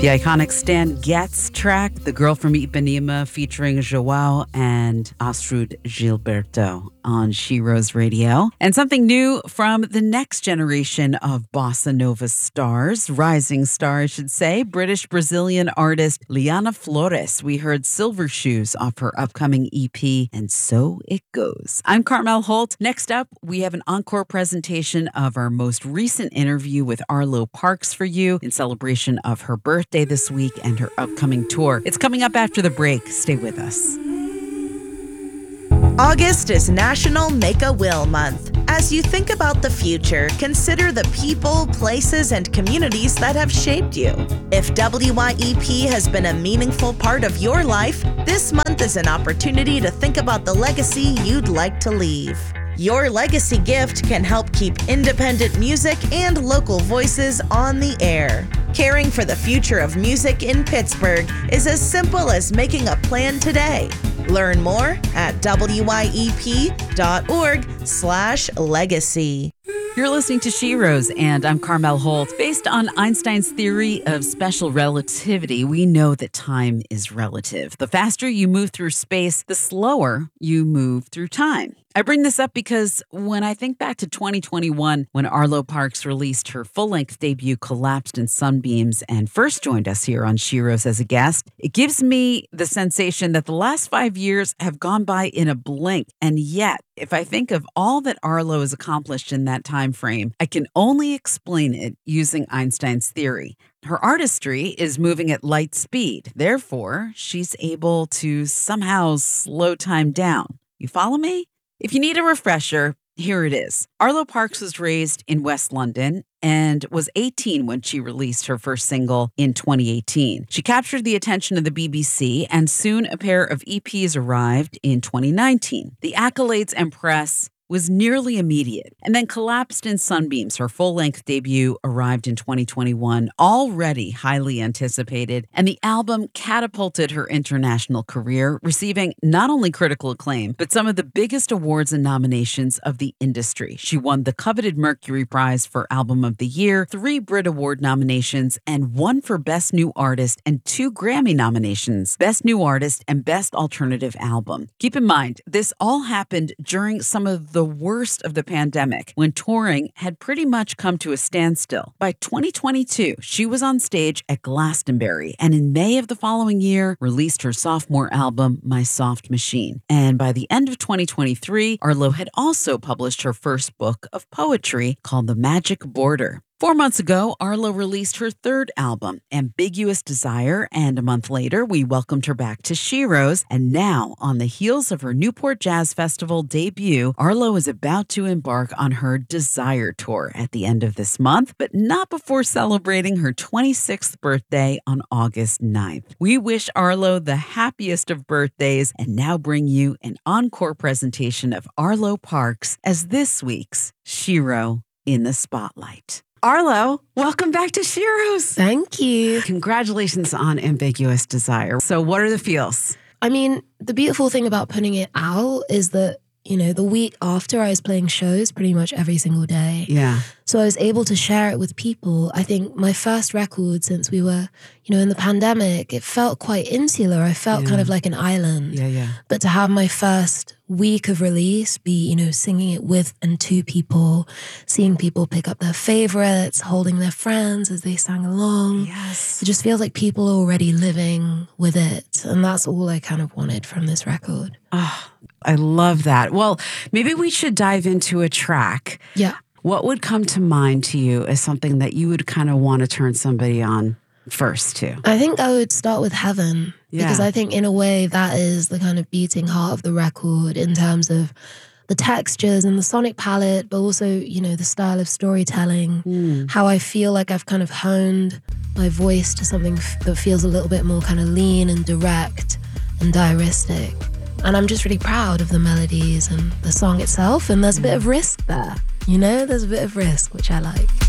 The iconic Stan Getz track, The Girl from Ipanema, featuring João and Astrud Gilberto on Shiro's Radio. And something new from the next generation of bossa nova stars, rising star, I should say, British-Brazilian artist Liana Flores. We heard Silver Shoes off her upcoming EP, And So It Goes. I'm Carmel Holt. Next up, we have an encore presentation of our most recent interview with Arlo Parks for you in celebration of her birthday this week and her upcoming tour. It's coming up after the break. Stay with us. August is National Make a Will Month. As you think about the future, consider the people, places, and communities that have shaped you. If WYEP has been a meaningful part of your life, this month is an opportunity to think about the legacy you'd like to leave. Your legacy gift can help keep independent music and local voices on the air. Caring for the future of music in Pittsburgh is as simple as making a plan today. Learn more at wyep.org/legacy. You're listening to Shiro's, and I'm Carmel Holt. Based on Einstein's theory of special relativity, we know that time is relative. The faster you move through space, the slower you move through time. I bring this up because when I think back to 2021, when Arlo Parks released her full-length debut Collapsed in Sunbeams and first joined us here on Shiro's as a guest, it gives me the sensation that the last 5 years have gone by in a blink. And yet, if I think of all that Arlo has accomplished in that time frame, I can only explain it using Einstein's theory. Her artistry is moving at light speed. Therefore, she's able to somehow slow time down. You follow me? If you need a refresher, here it is. Arlo Parks was raised in West London and was 18 when she released her first single in 2018. She captured the attention of the BBC, and soon a pair of EPs arrived in 2019. The accolades and press was nearly immediate. And then Collapsed in Sunbeams, her full-length debut, arrived in 2021, already highly anticipated, and the album catapulted her international career, receiving not only critical acclaim, but some of the biggest awards and nominations of the industry. She won the coveted Mercury Prize for Album of the Year, 3 Brit Award nominations, and 1 for Best New Artist, and 2 Grammy nominations, Best New Artist and Best Alternative Album. Keep in mind, this all happened during some of the worst of the pandemic, when touring had pretty much come to a standstill. By 2022, she was on stage at Glastonbury, and in May of the following year, released her sophomore album, My Soft Machine. And by the end of 2023, Arlo had also published her first book of poetry called The Magic Border. 4 months ago, Arlo released her third album, Ambiguous Desire, and a month later, we welcomed her back to Shiro's. And now, on the heels of her Newport Jazz Festival debut, Arlo is about to embark on her Desire Tour at the end of this month, but not before celebrating her 26th birthday on August 9th. We wish Arlo the happiest of birthdays and now bring you an encore presentation of Arlo Parks as this week's Shiro in the Spotlight. Arlo, welcome back to Shiro's. Thank you. Congratulations on Ambiguous Desire. So what are the feels? I mean, the beautiful thing about putting it out is that, you know, the week after I was playing shows pretty much every single day. Yeah. So I was able to share it with people. I think my first record since we were, you know, in the pandemic, it felt quite insular. I felt kind of like an island. Yeah. But to have my first week of release be, you know, singing it with and to people, seeing people pick up their favorites, holding their friends as they sang along. Yes. It just feels like people are already living with it. And that's all I kind of wanted from this record. Oh, I love that. Well, maybe we should dive into a track. Yeah. What would come to mind to you as something that you would kind of want to turn somebody on first to? I think I would start with Heaven. Yeah. Because I think in a way that is the kind of beating heart of the record in terms of the textures and the sonic palette, but also, you know, the style of storytelling, how I feel like I've kind of honed my voice to something that feels a little bit more kind of lean and direct and diaristic. And I'm just really proud of the melodies and the song itself. And there's a bit of risk there, you know? There's a bit of risk, which I like.